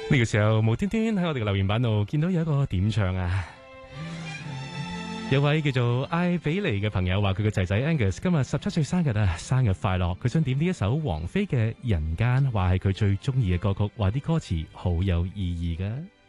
呢個時候無端端喺我哋嘅留言板度見到有一個點唱啊，有位叫做艾比尼嘅朋友話佢個仔仔 Angus 今日17歲生日啊，生日快樂！佢想點呢一首王菲嘅《人間》，話係佢最中意嘅歌曲，話啲歌詞好有意義㗎。